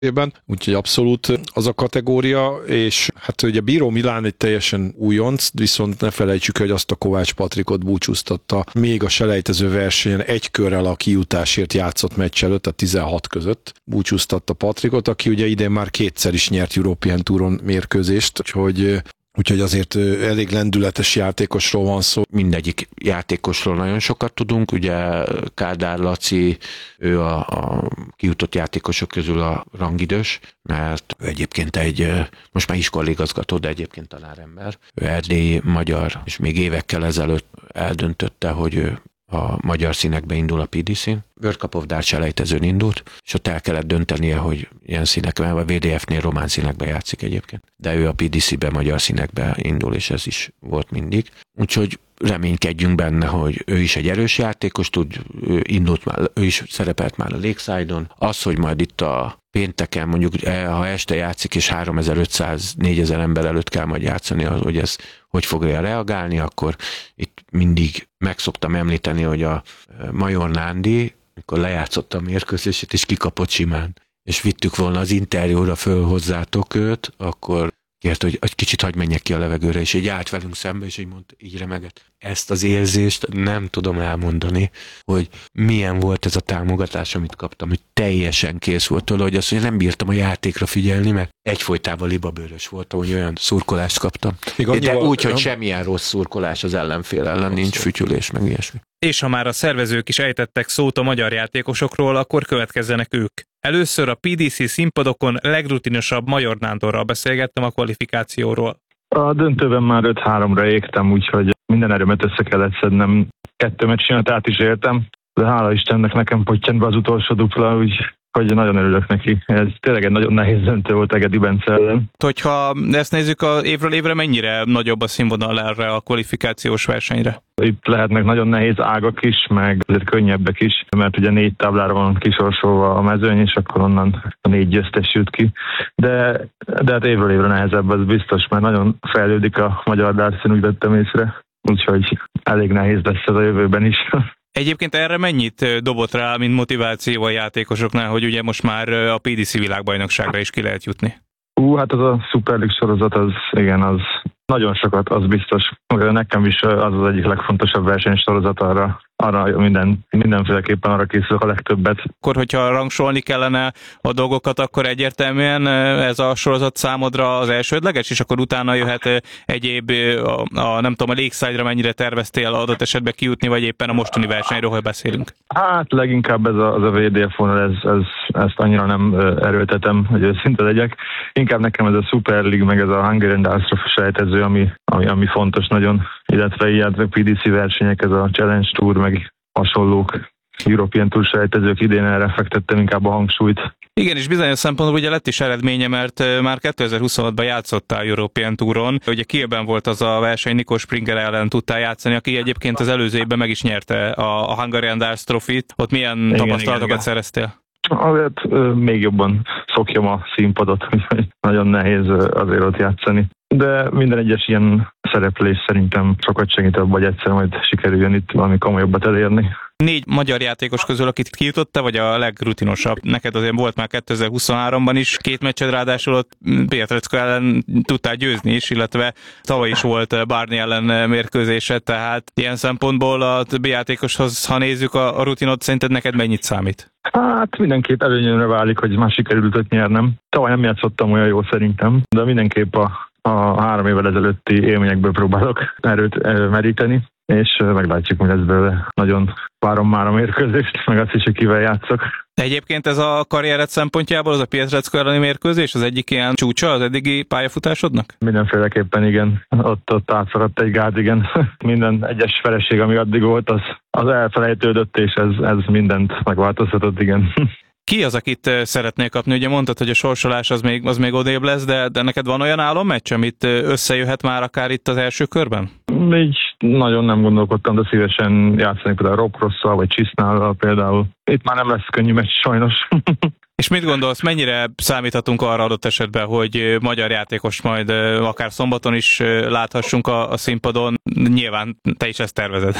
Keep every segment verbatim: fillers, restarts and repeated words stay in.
úgyhogy abszolút az a kategória, és hát ugye Bíró Milán egy teljesen újonc, viszont ne felejtsük, hogy azt a Kovács Patrikot búcsúztatta még a selejtező versenyen egy körrel a kijutásért játszott meccs előtt, a tizenhat között búcsúztatta Patrikot, aki ugye idén már kétszer is nyert European Touron mérkőzést, úgyhogy Úgyhogy azért elég lendületes játékosról van szó. Mindegyik játékosról nagyon sokat tudunk, ugye Kádár Laci, ő a, a kijutott játékosok közül a rangidős, mert ő egyébként egy, most már iskolaigazgató, de egyébként tanárember. Ő erdélyi magyar, és még évekkel ezelőtt eldöntötte, hogy ő a magyar színekbe indul a pé dé cén. World Cup of Darts selejtezőn indult, és ott el kellett döntenie, hogy ilyen színekben, a vé dé ef-nél román színekbe játszik egyébként. De ő a pé dé cé-be magyar színekbe indul, és ez is volt mindig. Úgyhogy reménykedjünk benne, hogy ő is egy erős játékos, tud, ő indult már, ő is szerepelt már a Lakeside-on. Az, hogy majd itt a pénteken, mondjuk ha este játszik, és háromezer-ötszáz-négyezer ember előtt kell majd játszani, hogy ez hogy fogja reagálni, akkor itt mindig meg szoktam említeni, hogy a Major Nándi, mikor lejátszotta a mérkőzését, és kikapott simán, és vittük volna az interjúra föl hozzátok őt, akkor kért, hogy egy kicsit hagy menjek ki a levegőre, és így állt velünk szembe, és így mondta, így remegett. Ezt az érzést nem tudom elmondani, hogy milyen volt ez a támogatás, amit kaptam, hogy teljesen kész volt tőle, hogy azt, hogy nem bírtam a játékra figyelni, mert egyfolytában libabőrös voltam, hogy olyan szurkolást kaptam. De annyival, úgy, hogy semmilyen rossz szurkolás az ellenfél ellen, nincs fütyülés, meg ilyesmi. És ha már a szervezők is ejtettek szót a magyar játékosokról, akkor következzenek ők. Először a pé dé cé színpadokon legrutinosabb Major Nándorral beszélgettem a kvalifikációról. A döntőben már öt háromra égtem, úgyhogy minden erőmet össze kellett szednem. Kettő meccsen át is éltem, de hála Istennek nekem pottyant be az utolsó dupla, úgy hogy nagyon örülök neki. Ez tényleg egy nagyon nehéz döntő volt Egedi Bence ellen. Hogyha ezt nézzük, a évről évre mennyire nagyobb a színvonal erre a kvalifikációs versenyre? Itt lehetnek nagyon nehéz ágak is, meg azért könnyebbek is, mert ugye négy táblára van kisorsolva a mezőny, és akkor onnan a négy győztes jut ki. De, de hát évről évre nehezebb, az biztos, mert nagyon fejlődik a magyar dartszín, úgy vettem észre. Úgyhogy elég nehéz lesz ez a jövőben is. Egyébként erre mennyit dobott rá, mint motiváció a játékosoknál, hogy ugye most már a pé dé cé világbajnokságra is ki lehet jutni? Ú, hát az a Super League sorozat, az igen, az nagyon sokat, az biztos. Nekem is az az egyik legfontosabb versenysorozat, arra, arra minden, mindenféleképpen arra készülök a legtöbbet. Akkor, hogyha rangsolni kellene a dolgokat, akkor egyértelműen ez a sorozat számodra az elsődleges, és akkor utána jöhet egyéb, a, a nem tudom, a Lakeside-ra mennyire terveztél adott esetben kijutni, vagy éppen a mostani versenyről, hogy beszélünk? Hát leginkább ez a, az a vé dé ef vonal, ez, ez, ezt annyira nem erőltetem, hogy őszinte legyek. Inkább nekem ez a Super League, meg ez a Hungarian Darts Trophy selejtező, ami, ami, ami fontos nagyon, illetve ilyen a pé dé cé versenyek, ez a Challenge Tour, meg hasonlók, European Tour selejtezők, idén erre fektettem inkább a hangsúlyt. Igen, és bizonyos szempontból ugye lett is eredménye, mert már kétezer-huszonhatban játszottál European Touron. Ugye Kielben volt az a verseny, Nico Springer ellen tudtál játszani, aki egyébként az előző évben meg is nyerte a Hungarian Darts Trophy-t. Ott milyen igen, tapasztalatokat igen, szereztél? Azért még jobban szokjam a színpadot, úgyhogy nagyon nehéz azért ott játszani. De minden egyes ilyen szereplés szerintem sokat segít abban, hogy egyszer majd sikerüljön itt valami komolyabbat elérni. Négy magyar játékos közül, akit kijutotta, vagy a legrutinosabb? Neked azért volt már kétezer-huszonháromban is két meccsed, ráadásul ott Pietreczko ellen tudtál győzni is, illetve tavaly is volt Barney ellen mérkőzése, tehát ilyen szempontból a többi játékoshoz, ha nézzük a, a rutinot, szerinted neked mennyit számít? Hát mindenképp előnyömre válik, hogy már sikerült ott nyernem. Tavaly nem játszottam olyan jó szerintem, de mindenképp a, a három évvel ezelőtti élményekből próbálok erőt meríteni, és meglátjuk, hogy lesz belőle. Nagyon várom már a mérkőzést, meg azt is, hogy kivel játszok. Egyébként ez a karriered szempontjából, az a Pietreczko elleni mérkőzés, az egyik ilyen csúcsa az eddigi pályafutásodnak? Mindenféleképpen igen. Ott, ott átszaradt egy gáz, igen. Minden egyes vereség, ami addig volt, az, az elfelejtődött, és ez, ez mindent megváltoztatott, igen. Ki az, akit szeretnél kapni? Ugye mondtad, hogy a sorsolás az még, az még odébb lesz, de, de neked van olyan álommeccs, amit összejöhet már akár itt az első körben? Így nagyon nem gondolkodtam, de szívesen játszani például Rob Cross-szal, vagy Csisznál például. Itt már nem lesz könnyű meccs, sajnos. És mit gondolsz, mennyire számíthatunk arra adott esetben, hogy magyar játékos majd akár szombaton is láthassunk a, a színpadon? Nyilván te is ezt tervezed.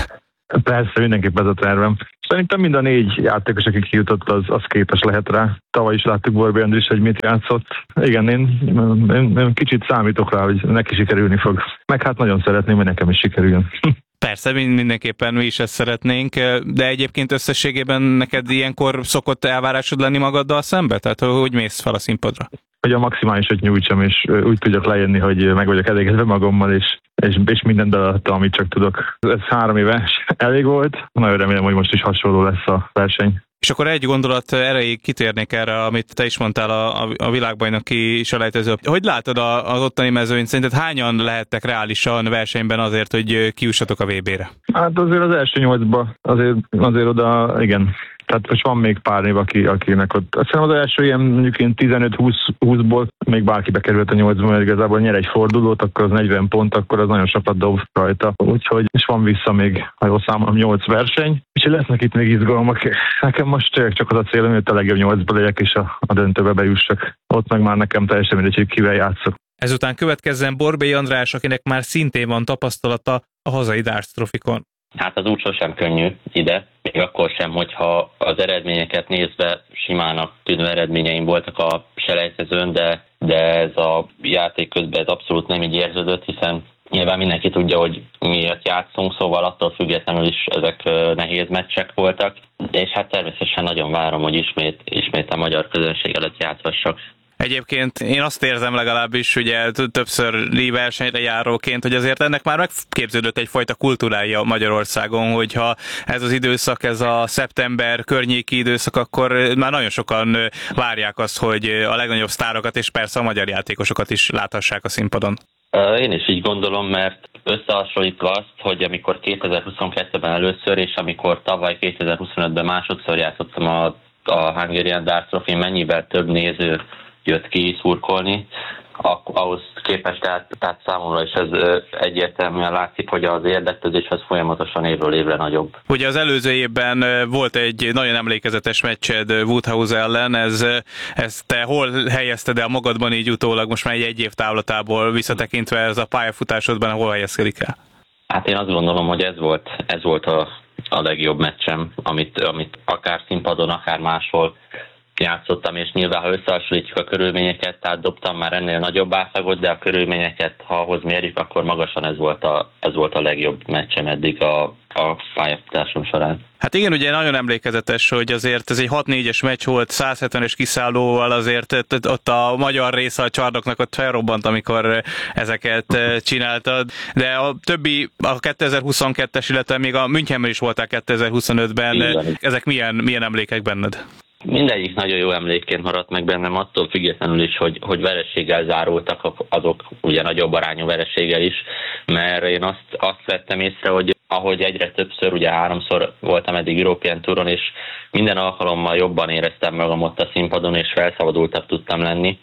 Persze, mindenképp ez a tervem. Szerintem mind a négy játékos, aki kijutott, az, az képes lehet rá. Tavaly is láttuk Borbély Andris, hogy mit játszott. Igen, én, én, én kicsit számítok rá, hogy neki sikerülni fog. Meg hát nagyon szeretném, hogy nekem is sikerüljön. Persze, mindenképpen mi is ezt szeretnénk, de egyébként összességében neked ilyenkor szokott elvárásod lenni magaddal szembe? Tehát hogy mész fel a színpadra? Hogy a maximálisat nyújtsam, és úgy tudjak lejönni, hogy meg vagyok elégedve magammal, és, és, és mindent beadtam, amit csak tudok. Ez három éve elég volt. Nagyon remélem, hogy most is hasonló lesz a verseny. És akkor egy gondolat erejéig kitérnék erre, amit te is mondtál a, a világbajnoki selejtező. Hogy látod az ottani mezőnyt? Szerinted hányan lehettek reálisan versenyben azért, hogy kijussatok a vé bé-re? Hát azért az első nyolcba, azért, azért oda, igen. Tehát most van még pár év, aki, akinek ott. Azt hiszem az első ilyen mondjuk én tizenöt-húszból még bárki bekerült a nyolcba, mert igazából nyer egy fordulót, akkor az negyven pont, akkor az nagyon sokat dob rajta. Úgyhogy és van vissza még, ha jól számolom, nyolc verseny. Úgyhogy lesznek itt még izgalmak. Nekem most csak az a célom, hogy a legjobb nyolcba legyek, és a, a döntőbe bejussak. Ott meg már nekem teljesen mindegy, hogy kivel játszok. Ezután következzen Borbély András, akinek már szintén van tapasztalata a hazai darts trofikon. Hát az út sosem könnyű ide, még akkor sem, hogyha az eredményeket nézve simának tűnő eredményeim voltak a selejtezőn, de, de ez a játék közben ez abszolút nem így érződött, hiszen nyilván mindenki tudja, hogy miért játszunk, szóval attól függetlenül is ezek nehéz meccsek voltak, és hát természetesen nagyon várom, hogy ismét, ismét a magyar közönség előtt játszhassak. Egyébként én azt érzem legalábbis, ugye többször versenyre járóként, hogy azért ennek már megképződött egyfajta kultúrája Magyarországon, hogyha ez az időszak, ez a szeptember környéki időszak, akkor már nagyon sokan várják azt, hogy a legnagyobb sztárokat és persze a magyar játékosokat is láthassák a színpadon. Én is így gondolom, mert összehasonlítva azt, hogy amikor kétezer-huszonkettőben először és amikor tavaly kétezer-huszonötben másodszor játszottam a, a Hungarian Darts Trophy, mennyivel több néző jött ki szurkolni, ahhoz képest, tehát, tehát számomra is ez egyértelműen látszik, hogy az érdeklődés az folyamatosan évről évre nagyobb. Ugye az előző évben volt egy nagyon emlékezetes meccsed Woodhouse ellen, ez, ez te hol helyezted el magadban így utólag, most már egy, egy év távlatából visszatekintve ez a pályafutásodban, hol helyezkedik el? Hát én azt gondolom, hogy ez volt, ez volt a, a legjobb meccsem, amit, amit akár színpadon, akár máshol játszottam, és nyilván, ha összehasonlítjuk a körülményeket, tehát dobtam már ennél nagyobb átlagot, de a körülményeket, ha ahhoz mérjük, akkor magasan ez volt a, ez volt a legjobb meccsem eddig a, a pályafutásom során. Hát igen, ugye nagyon emlékezetes, hogy azért ez egy hat négyes meccs volt, száz hetvenes kiszállóval, azért ott a magyar része a csarnoknak ott felrobbant, amikor ezeket csináltad, de a többi, a kétezer-huszonkettes, illetve még a Münchenben is voltál kétezer-huszonötben, igen. Ezek milyen, milyen emlékek benned? Mindegyik nagyon jó emlékként maradt meg bennem, attól függetlenül is, hogy, hogy vereséggel zárultak, azok ugye nagyobb arányú vereséggel is, mert én azt, azt vettem észre, hogy ahogy egyre többször, ugye háromszor voltam eddig European Touron, és minden alkalommal jobban éreztem magam ott a színpadon, és felszabadultabb tudtam lenni,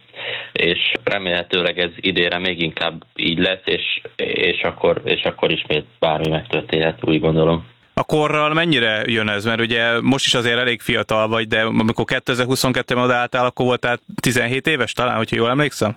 és remélhetőleg ez idénre még inkább így lesz, és, és, akkor, és akkor ismét bármi megtörténhet, úgy gondolom. A korral mennyire jön ez? Mert ugye most is azért elég fiatal vagy, de amikor kétezer-huszonkettőben odaálltál, akkor voltál tizenhét éves talán, hogyha jól emlékszem?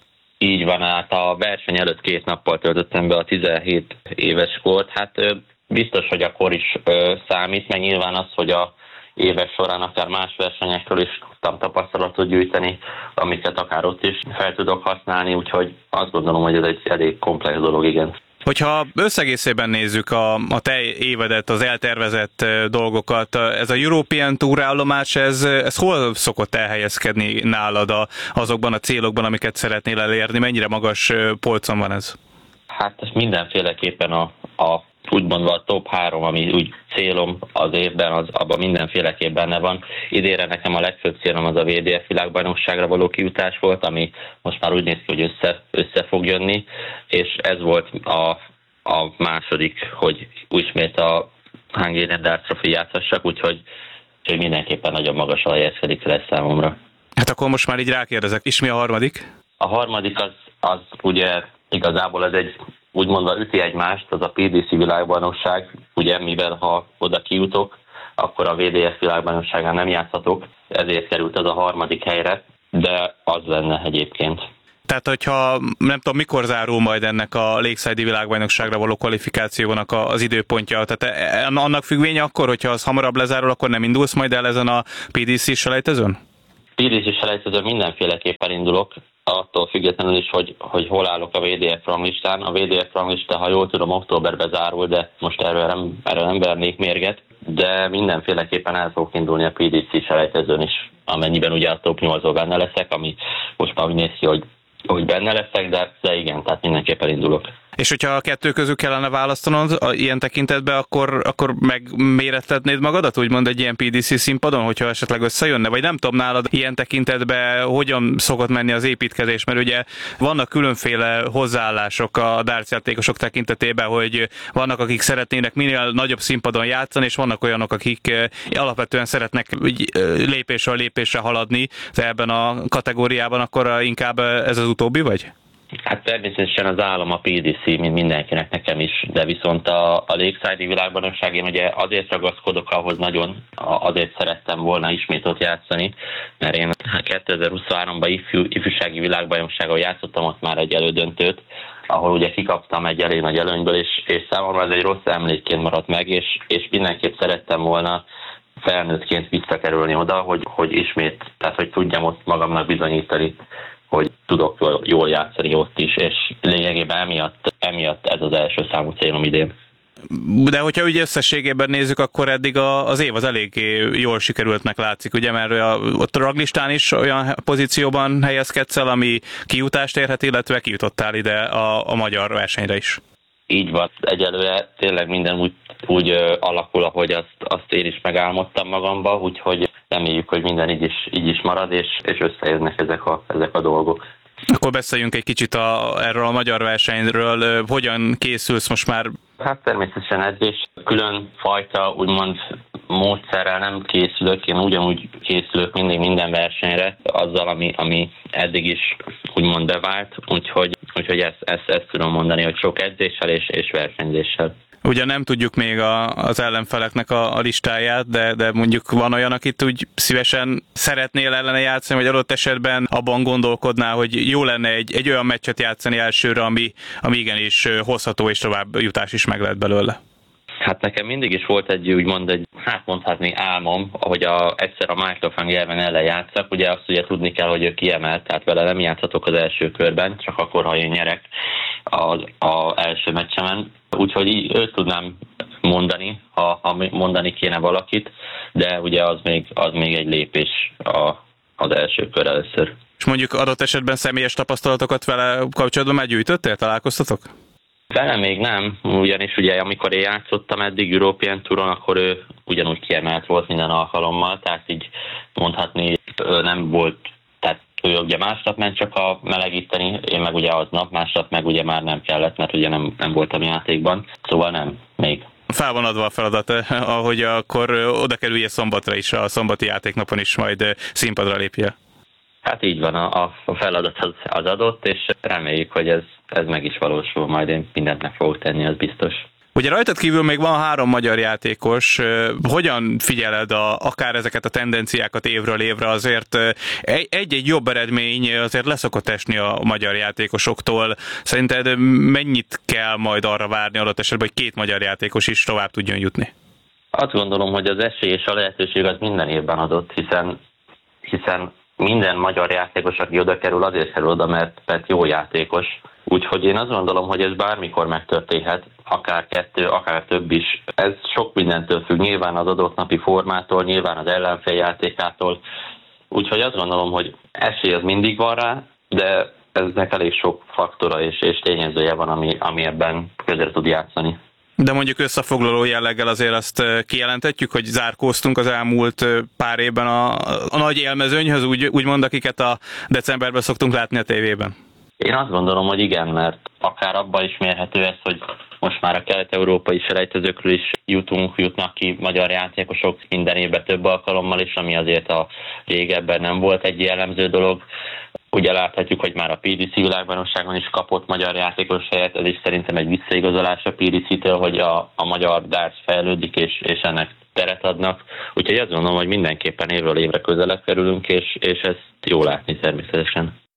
Így van, hát a verseny előtt két nappal töltöttem be a tizenhét éves kort. Hát biztos, hogy a kor is számít, meg nyilván az, hogy a éves során akár más versenyekről is tudtam tapasztalatot gyűjteni, amiket akár ott is fel tudok használni, úgyhogy azt gondolom, hogy ez egy elég komplex dolog, igen. Hogyha összegészében nézzük a, a te évedet, az eltervezett dolgokat, ez a European Tour állomás, ez, ez hol szokott elhelyezkedni nálad a, azokban a célokban, amiket szeretnél elérni? Mennyire magas polcon van ez? Hát ez mindenféleképpen a, a úgymondva a top három, ami úgy célom az évben, az abban mindenféleképpen benne van. Idénre nekem a legfőbb célom az a vé dé ef világbajnokságra való kijutás volt, ami most már úgy néz ki, hogy össze, össze fog jönni, és ez volt a, a második, hogy ismét a Hungarian Darts Trophy játszhassak, úgyhogy, úgyhogy mindenképpen nagyon magasra helyezkedik lesz számomra. Hát akkor most már így rákérdezek, és mi a harmadik? A harmadik az, az ugye igazából ez egy úgymondva üti egymást, az a pé dé cé világbajnokság, ugye mivel ha oda kijutok, akkor a vé dé ef világbajnokságán nem játszhatok, ezért került ez a harmadik helyre, de az lenne egyébként. Tehát, hogyha nem tudom, mikor zárul majd ennek a Lakeside-i világbajnokságra való kvalifikációnak az időpontja, tehát annak függvénye akkor, hogyha az hamarabb lezárul, akkor nem indulsz majd el ezen a pé dé cé selejtezőn? pé dé cé selejtezőn mindenféleképpen indulok, attól függetlenül is, hogy, hogy hol állok a vé dé ef ranglistán. A vé dé ef ranglista, ha jól tudom, októberben zárul, de most erről nem, erről nem vernék mérget, de mindenféleképpen el fogok indulni a pé dé cé selejtezőn is, amennyiben ugye a top nyolcban benne leszek, ami most már úgy néz ki, hogy, hogy benne leszek, de, de igen, tehát mindenképpen indulok. És hogyha a kettő közül kellene választanod a, ilyen tekintetben, akkor, akkor megmérettetnéd magadat, úgymond egy ilyen pé dé cé színpadon, hogyha esetleg összejönne? Vagy nem tudom nálad ilyen tekintetben hogyan szokott menni az építkezés, mert ugye vannak különféle hozzáállások a darts játékosok tekintetében, hogy vannak, akik szeretnének minél nagyobb színpadon játszani, és vannak olyanok, akik alapvetően szeretnek lépésről lépésre haladni, de ebben a kategóriában akkor inkább ez az utóbbi vagy? Hát természetesen az állam a pé dé cé, mint mindenkinek, nekem is, de viszont a, a Lakeside-i világbajnokság, én ugye azért ragaszkodok ahhoz nagyon, azért szerettem volna ismét ott játszani, mert én kétezer-huszonháromban ifjú, ifjúsági világbajnokságon játszottam ott már egy elődöntőt, ahol ugye kikaptam egy elég nagy előnyből, és, és számomra ez egy rossz emlékként maradt meg, és, és mindenképp szerettem volna felnőttként visszakerülni oda, hogy, hogy ismét, tehát hogy tudjam ott magamnak bizonyítani, hogy tudok jól játszani ott is, és lényegében emiatt, emiatt ez az első számú célom idén. De hogyha ugye összességében nézzük, akkor eddig az év az elég jól sikerültnek látszik, ugye, mert ott a ranglistán is olyan pozícióban helyezkedsz el, ami kijutást érhet, illetve kijutottál ide a, a magyar versenyre is. Így van, egyelőre tényleg minden úgy, úgy alakul, ahogy azt, azt én is megálmodtam magamba, úgyhogy reméljük, hogy minden így is, így is marad, és, és összejönnek ezek a, ezek a dolgok. Akkor beszéljünk egy kicsit a, erről a magyar versenyről. Hogyan készülsz most már? Hát természetesen edzés. Külön fajta, úgymond módszerrel nem készülök, én ugyanúgy készülök mindig minden versenyre, azzal, ami, ami eddig is úgymond bevált, úgyhogy, úgyhogy ezt, ezt, ezt tudom mondani, hogy sok edzéssel és, és versenyzéssel. Ugye nem tudjuk még a, az ellenfeleknek a, a listáját, de, de mondjuk van olyan, akit úgy szívesen szeretnél ellene játszani, vagy adott esetben abban gondolkodnál, hogy jó lenne egy, egy olyan meccset játszani elsőre, ami, ami igenis hozható, és tovább jutás is meg lehet belőle. Hát nekem mindig is volt egy, úgymond egy, hát mondhatni álmom, hogy a, egyszer a Michael van Gerwen ellen játszak, ugye azt ugye tudni kell, hogy ő kiemelt, tehát vele nem játszhatok az első körben, csak akkor, ha én nyerek az a első meccsemen. Úgyhogy így őt tudnám mondani, ha, ha mondani kéne valakit, de ugye az még, az még egy lépés a, az első kör először. És mondjuk adott esetben személyes tapasztalatokat vele kapcsolatban már gyűjtöttél, találkoztatok? Vele még nem, ugyanis ugye amikor én játszottam eddig European Touron, akkor ő ugyanúgy kiemelt volt minden alkalommal, tehát így mondhatni nem volt, tehát ő ugye másnap ment csak a melegíteni, én meg ugye aznap, másnap meg ugye már nem kellett, mert ugye nem, nem voltam játékban, szóval nem, még. Fel van adva a feladat, ahogy akkor oda kerülje szombatra is, a szombati játéknapon is majd színpadra lépje. Hát így van, a, a feladat az, az adott, és reméljük, hogy ez, ez meg is valósul, majd én mindent meg fogok tenni, az biztos. Ugye rajtad kívül még van három magyar játékos. Hogyan figyeled a, akár ezeket a tendenciákat évről évre? Azért egy-egy jobb eredmény azért leszokott esni a magyar játékosoktól. Szerinted mennyit kell majd arra várni adott esetben, hogy két magyar játékos is tovább tudjon jutni? Azt gondolom, hogy az esély és a lehetőség az minden évben adott, hiszen, hiszen minden magyar játékos, aki oda kerül, azért kerül oda, mert, mert jó játékos. Úgyhogy én azt gondolom, hogy ez bármikor megtörténhet, akár kettő, akár több is. Ez sok mindentől függ, nyilván az adott napi formától, nyilván az ellenfél játékától. Úgyhogy azt gondolom, hogy esély az mindig van rá, de eznek elég sok faktora és, és tényezője van, ami, ami ebben közre tud játszani. De mondjuk összefoglaló jelleggel azért azt kijelentetjük, hogy zárkóztunk az elmúlt pár évben a, a nagy élmezőnyhöz, úgy, úgymond, akiket a decemberben szoktunk látni a tévében. Én azt gondolom, hogy igen, mert akár abban is mérhető ez, hogy most már a kelet-európai selejtezőkről is jutunk, jutnak ki magyar játékosok minden évben több alkalommal is, ami azért a régebben nem volt egy jellemző dolog. Ugye láthatjuk, hogy már a pé dé cé világbajnokságon is kapott magyar játékos helyet, ez is szerintem egy visszaigazolás a pé dé cé-től, hogy a, a magyar darts fejlődik, és, és ennek teret adnak. Úgyhogy azt gondolom, hogy mindenképpen évről évre közelebb kerülünk, és, és ezt jó látni természetesen.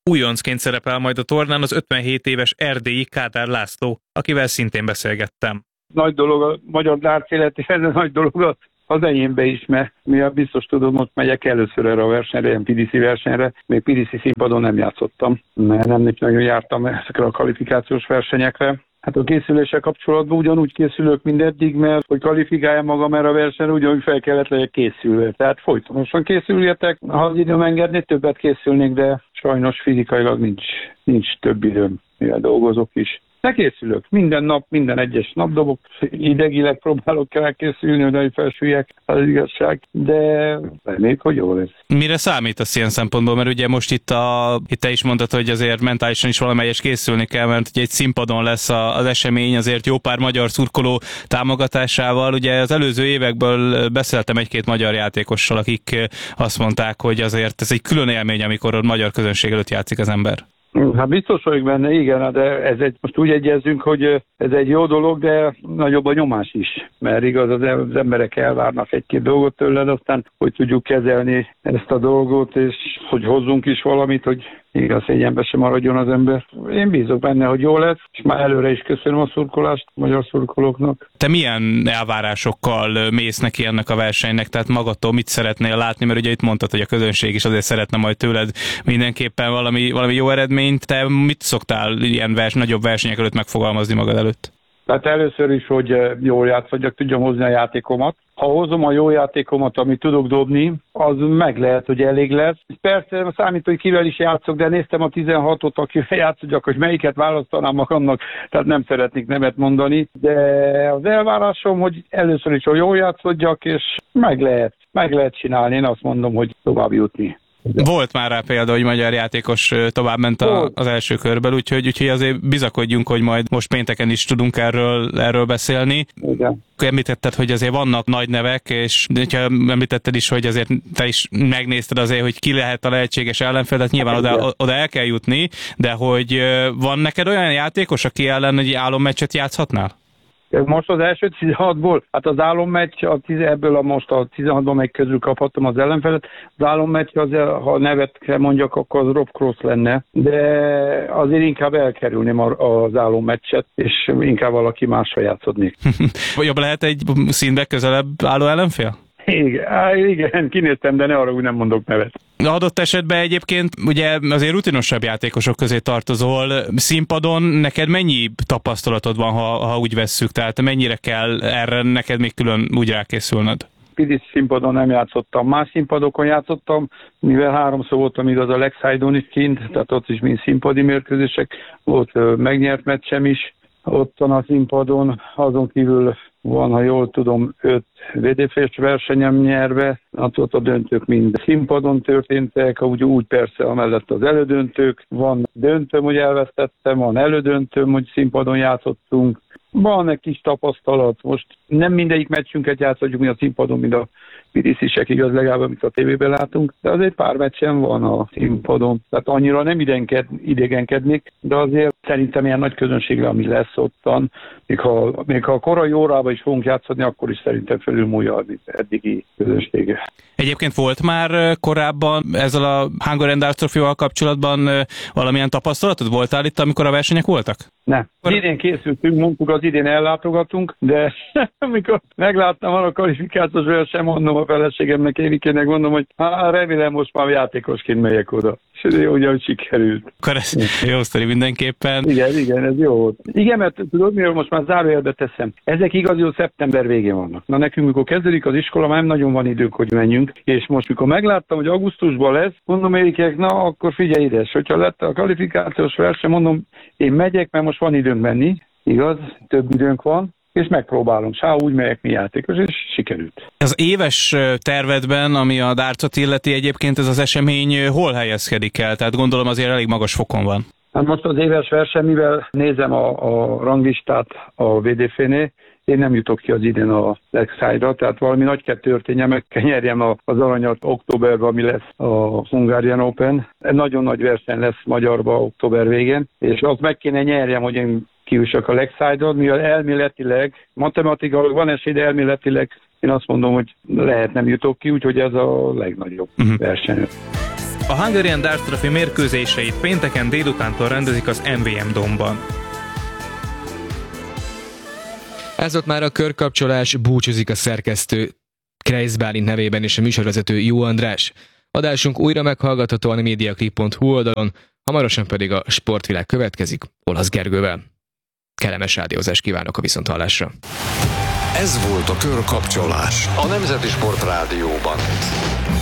Újoncként szerepel majd a tornán az ötvenhét éves erdélyi Kádár László, akivel szintén beszélgettem. Nagy dolog a magyar dárc életében, de nagy dolog az enyémbe is, mert mivel biztos tudom, most megyek először erre a versenyre, ilyen pé dé cé versenyre. Még pé dé cé színpadon nem játszottam, mert nem nagyon jártam ezekre a kvalifikációs versenyekre. Hát a készüléssel kapcsolatban ugyanúgy készülök, mint eddig, mert hogy kvalifikáljam magam erre a versenyre, ugyanúgy fel kellett legyek készülve. Tehát folytonosan készüljetek, ha az időm engedné, többet készülnék, de sajnos fizikailag nincs, nincs több időm, mivel dolgozok is. De készülök. Minden nap, minden egyes nap dobok. Idegileg próbálok el készülni, hogy felsüljek, az igazság, de reméljük, hogy jó lesz. Mire számítasz ilyen szempontból? Mert ugye most itt, a, itt te is mondtad, hogy azért mentálisan is valamelyes készülni kell, mert ugye egy színpadon lesz a, az esemény, azért jó pár magyar szurkoló támogatásával. Ugye az előző évekből beszéltem egy-két magyar játékossal, akik azt mondták, hogy azért ez egy külön élmény, amikor a magyar közönség előtt játszik az ember. Hát biztos vagyok benne, igen, de ez egy, most úgy egyezünk, hogy ez egy jó dolog, de nagyobb a nyomás is, mert igaz, az emberek elvárnak egy-két dolgot tőled, aztán hogy tudjuk kezelni ezt a dolgot, és hogy hozzunk is valamit, hogy igaz, szégyenbe sem maradjon az ember. Én bízok benne, hogy jó lesz, és már előre is köszönöm a szurkolást a magyar szurkolóknak. Te milyen elvárásokkal mész neki ennek a versenynek, tehát magadtól mit szeretnél látni, mert ugye itt mondtad, hogy a közönség is azért szeretne majd tőled mindenképpen valami, valami jó eredményt. Te mit szoktál ilyen vers, nagyobb versenyek előtt megfogalmazni magad előtt? Tehát először is, hogy jól játszodjak, tudjam hozni a játékomat. Ha hozom a jó játékomat, amit tudok dobni, az meg lehet, hogy elég lesz. Persze számít, hogy kivel is játszok, de néztem a tizenhatot, akivel játszodjak, hogy melyiket választanám magamnak, tehát nem szeretnék nemet mondani. De az elvárásom, hogy először is, hogy jól játszodjak, és meg lehet, meg lehet csinálni. Én azt mondom, hogy tovább jutni. Volt már rá példa, hogy magyar játékos továbbment a, az első körből, úgyhogy, úgyhogy azért bizakodjunk, hogy majd most pénteken is tudunk erről, erről beszélni. Igen. Említetted, hogy azért vannak nagy nevek, és említetted is, hogy azért te is megnézted azért, hogy ki lehet a lehetséges ellenfél, tehát nyilván oda, oda el kell jutni, de hogy van neked olyan játékos, aki ellen egy álommeccset játszhatnál? Most az első tizenhatból, hát az álommeccs, a tíz, ebből a most a tizenhatban meg közül kaphattam az ellenfelet. Az álommeccs, az, ha nevet kell mondjak, akkor az Rob Cross lenne, de azért inkább elkerülném az álommeccset, és inkább valaki másra játszodnék. Jobb lehet egy színbe közelebb álló ellenfél? Igen, á, igen, kinéztem, de ne arra úgy nem mondok nevet. Adott esetben egyébként ugye azért rutinosabb játékosok közé tartozol. Színpadon neked mennyi tapasztalatod van, ha, ha úgy vesszük? Tehát mennyire kell erre neked még külön úgy rákészülnöd? pé dé cé színpadon nem játszottam, más színpadokon játszottam, mivel háromszor voltam igaz a Lakeside-on is kint, tehát ott is mind színpadi mérkőzések, volt megnyert meccsem is, ott van a színpadon, azon kívül van, ha jól tudom, öt vé dé fés versenyem nyerve, hát ott a döntők mind színpadon történtek, úgy, úgy persze amellett az elődöntők, van döntőm, hogy elvesztettem, van elődöntőm, hogy színpadon játszottunk, van egy kis tapasztalat, most nem mindegyik meccsünket játszhatjuk, mi a színpadon, mint a pé dé cé-sek, igaz, legalább, amit a tévében látunk, de azért pár meccsen van a színpadon, tehát annyira nem idegenked, idegenkednék, de azért szerintem ilyen nagy közönségre, ami lesz ottan, még ha, még ha a korai órában is fogunk játszani, akkor is szerintem felülmúlja az eddigi közönsége. Egyébként volt már korábban ezzel a Hungarian Darts Trophy-val kapcsolatban valamilyen tapasztalatod? Voltál itt, amikor a versenyek voltak? Nem. Az idén készültünk, mondtuk, az idén ellátogatunk, de amikor megláttam a kvalifikációs verseny, mondom a feleségemnek, Évikének, mondom, hogy hát remélem most már játékosként megyek oda. És ez ugyan sikerült. Akkor ez jó sztori mindenképpen. Igen, igen, ez jó volt. Igen, mert tudod, miről most már zárójelbe teszem. Ezek igazi szeptember végén vannak. Na nekünk, mikor kezdődik az iskola, már nem nagyon van időnk, hogy menjünk. És most, mikor megláttam, hogy augusztusban lesz, mondom Érikek, na akkor figyelj ide, hogyha lett a kvalifikációs verseny, mondom, én megyek, mert most van időnk menni, igaz, több időnk van, és megpróbálunk. Sá, úgy megyek, mi játékos, és sikerült. Az éves tervedben, ami a dartsot illeti, egyébként ez az esemény hol helyezkedik el? Tehát gondolom azért elég magas fokon van. Hát most az éves verseny, mivel nézem a, a ranglistát a vé dé fénél, én nem jutok ki az idén a Lakeside-ra, tehát valami nagy kell történjen, meg kell nyerjem az aranyat októberben, ami lesz a Hungarian Open. Egy nagyon nagy verseny lesz magyarban október végén, és azt meg kéne nyerjem, hogy én kijussak a Lakeside-on, mivel elméletileg, matematikailag van esély, de elméletileg én azt mondom, hogy lehet nem jutok ki, úgyhogy ez a legnagyobb uh-huh. verseny. A Hungarian Darts Trophy mérkőzéseit pénteken délutántól rendezik az em vé em Domban. Ez volt már a körkapcsolás, búcsúzik a szerkesztő Kreisz Bálint nevében és a műsorvezető Jó András. Adásunk újra meghallgatható a mediaclip pont hu oldalon, hamarosan pedig a Sportvilág következik Olasz Gergővel. Kellemes rádiózást kívánok a viszonthallásra. Ez volt a Körkapcsolás a Nemzeti Sport Rádióban.